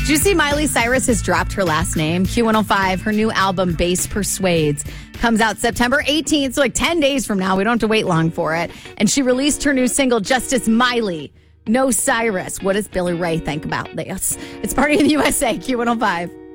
Did you see Miley Cyrus has dropped her last name? Q105, her new album, Bass Persuades, comes out September 18th, so like 10 days from now. We don't have to wait long for it. And she released her new single, Justice Miley, No Cyrus. What does Billy Ray think about this? It's Party in the USA, Q105.